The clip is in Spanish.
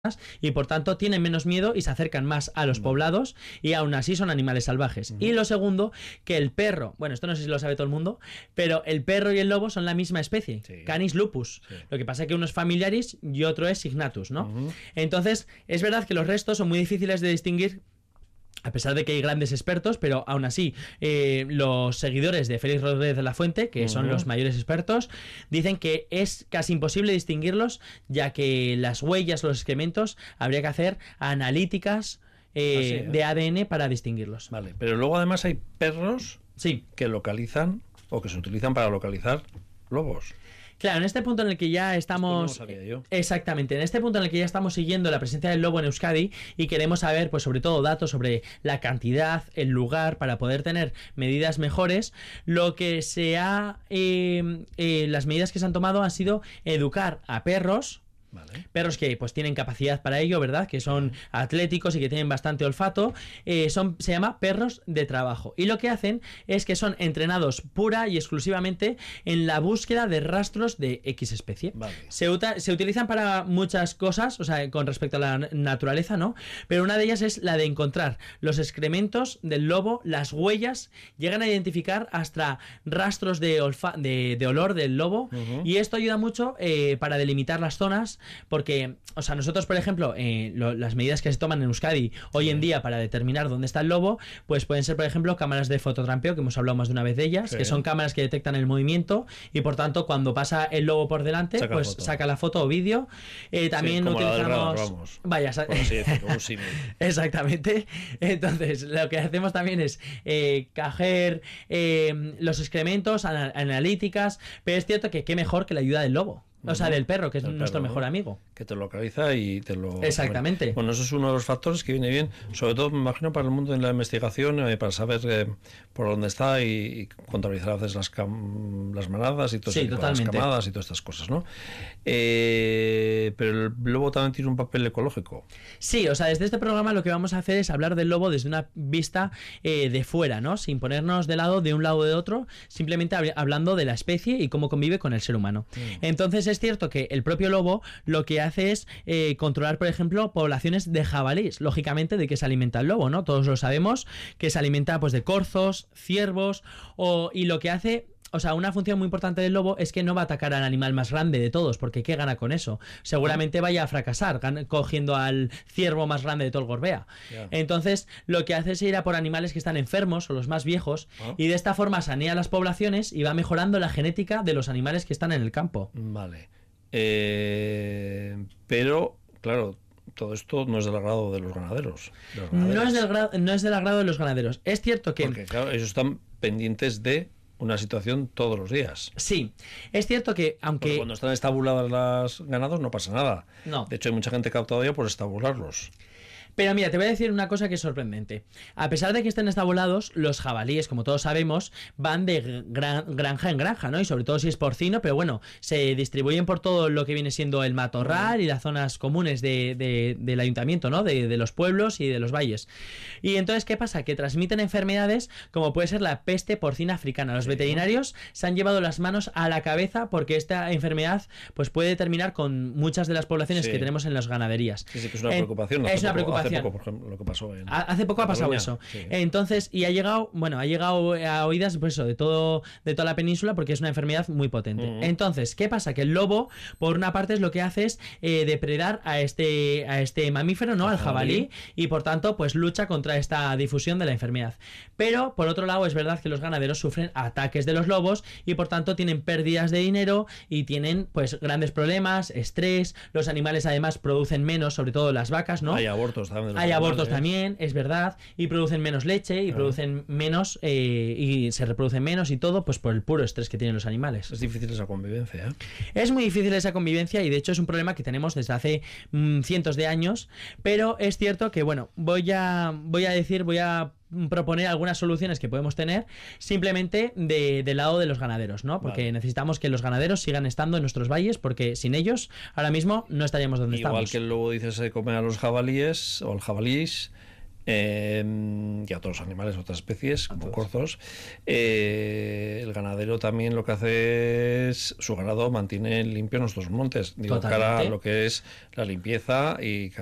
y por tanto tienen menos miedo y se acercan más a los poblados y aún así son animales salvajes. Y lo segundo, que el perro, bueno, esto no sé si lo sabe todo el mundo, pero el perro y el lobo son la misma especie, Canis lupus. Lo que pasa es que uno es familiaris y otro es signatus, ¿no? Entonces, es verdad que los restos son muy difíciles de distinguir, a pesar de que hay grandes expertos, pero aún así los seguidores de Félix Rodríguez de la Fuente, que son los mayores expertos, dicen que es casi imposible distinguirlos, ya que las huellas, los excrementos, habría que hacer analíticas de ADN para distinguirlos. Vale, pero luego además hay perros que localizan o que se utilizan para localizar lobos. Claro, en este punto en el que ya estamos... Esto no lo sabía yo. Exactamente, en este punto en el que ya estamos siguiendo la presencia del lobo en Euskadi y queremos saber, pues sobre todo, datos sobre la cantidad, el lugar, para poder tener medidas mejores, lo que se ha... las medidas que se han tomado han sido educar a perros... Vale. Perros que pues tienen capacidad para ello, ¿verdad? Que son atléticos y que tienen bastante olfato. Se llama perros de trabajo. Y lo que hacen es que son entrenados pura y exclusivamente en la búsqueda de rastros de X especie. Vale. Se utilizan para muchas cosas, o sea, con respecto a la naturaleza, ¿no? Pero una de ellas es la de encontrar los excrementos del lobo, las huellas, llegan a identificar hasta rastros de olor del lobo. Y esto ayuda mucho para delimitar las zonas. Porque, o sea, nosotros, por ejemplo, las medidas que se toman en Euskadi hoy en día para determinar dónde está el lobo, pues pueden ser, por ejemplo, cámaras de fototrampeo, que hemos hablado más de una vez de ellas, que son cámaras que detectan el movimiento y, por tanto, cuando pasa el lobo por delante, saca la foto o vídeo. También utilizamos... Vaya, exactamente. Entonces, lo que hacemos también es coger los excrementos, analíticas, pero es cierto que qué mejor que la ayuda del lobo. O sea, del perro, que es nuestro mejor amigo. Que te localiza y te lo... Exactamente. Bueno, eso es uno de los factores que viene bien, sobre todo, me imagino, para el mundo de la investigación, para saber por dónde está y contabilizar a veces las manadas y todo eso, las camadas y todas estas cosas, ¿no? Pero el lobo también tiene un papel ecológico. Sí, o sea, desde este programa lo que vamos a hacer es hablar del lobo desde una vista de fuera, ¿no? Sin ponernos de un lado o de otro, simplemente hablando de la especie y cómo convive con el ser humano. Entonces, es cierto que el propio lobo lo que hace es controlar, por ejemplo, poblaciones de jabalís. Lógicamente, ¿de qué se alimenta el lobo, no? Todos lo sabemos, que se alimenta pues de corzos, ciervos, y lo que hace... O sea, una función muy importante del lobo es que no va a atacar al animal más grande de todos, porque ¿qué gana con eso? Seguramente vaya a fracasar cogiendo al ciervo más grande de todo el Gorbea. Entonces, lo que hace es ir a por animales que están enfermos o los más viejos, y de esta forma sanea las poblaciones y va mejorando la genética de los animales que están en el campo. Vale. Pero, claro, todo esto no es del agrado de los ganaderos. No es del agrado de los ganaderos. Es cierto que... Porque, claro, ellos están pendientes de una situación todos los días. Sí, es cierto que aunque... Porque cuando están estabuladas las ganados no pasa nada. No. De hecho, hay mucha gente que ha optado ya por estabularlos. Pero mira, te voy a decir una cosa que es sorprendente. A pesar de que estén estabulados, los jabalíes, como todos sabemos, van de granja en granja, ¿no? Y sobre todo si es porcino, pero bueno, se distribuyen por todo lo que viene siendo el matorral y las zonas comunes del ayuntamiento, ¿no? De los pueblos y de los valles. Y entonces, ¿qué pasa? Que transmiten enfermedades como puede ser la peste porcina africana. Los veterinarios se han llevado las manos a la cabeza porque esta enfermedad pues puede terminar con muchas de las poblaciones que tenemos en las ganaderías. Sí, que es una preocupación. Es una preocupación. Hace poco, por ejemplo, lo que pasó hace poco ha pasado eso. Entonces, y ha llegado a oídas pues eso, de toda la península, porque es una enfermedad muy potente. Entonces, ¿qué pasa? Que el lobo, por una parte, es lo que hace es depredar a este mamífero, ¿no? Al jabalí, y por tanto, pues lucha contra esta difusión de la enfermedad. Pero, por otro lado, es verdad que los ganaderos sufren ataques de los lobos y por tanto tienen pérdidas de dinero y tienen pues grandes problemas, estrés. Los animales además producen menos, sobre todo las vacas, ¿no? Hay abortos Hay abortos también, es verdad, y producen menos leche y producen menos y se reproducen menos y todo pues por el puro estrés que tienen los animales. Es difícil esa convivencia, ¿eh? Es muy difícil esa convivencia y de hecho es un problema que tenemos desde hace cientos de años, pero es cierto que bueno, voy a proponer algunas soluciones que podemos tener simplemente del lado de los ganaderos, ¿no? Porque necesitamos que los ganaderos sigan estando en nuestros valles, porque sin ellos ahora mismo no estaríamos donde estamos. Igual que luego dices comer a los jabalíes o al jabalís, y a otros animales, otras especies, como corzos. El ganadero también lo que hace es, su ganado mantiene limpio nuestros montes, digo, cara a lo que es la limpieza y